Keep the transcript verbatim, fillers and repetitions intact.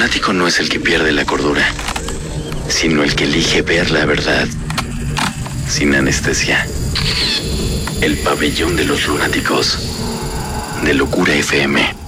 lunático no es el que pierde la cordura, sino el que elige ver la verdad sin anestesia. El pabellón de los lunáticos de Locura F M.